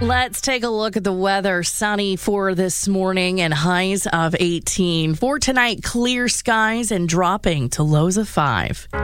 Let's take a look at the weather. Sunny for this morning and highs of 18. For tonight, clear skies and dropping to lows of 5.